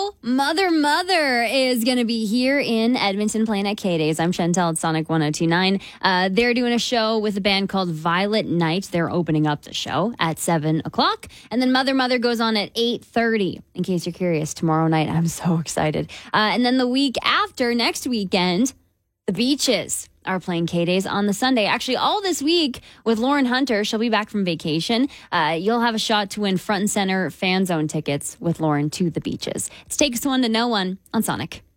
tomorrow, Mother is going to be here in Edmonton playing at K-Days. I'm Chantel at Sonic 102.9. They're doing a show with a band called Violet Night. They're opening up the show at 7 o'clock. And then Mother goes on at 8:30, in case you're curious, tomorrow night. I'm so excited. And then the week after, next weekend, the Beaches are playing K-Days on the Sunday. Actually, all this week with Lauren Hunter. She'll be back from vacation. You'll have a shot to win front and center fan zone tickets with Lauren to the Beaches. It's Takes One to Know One on Sonic.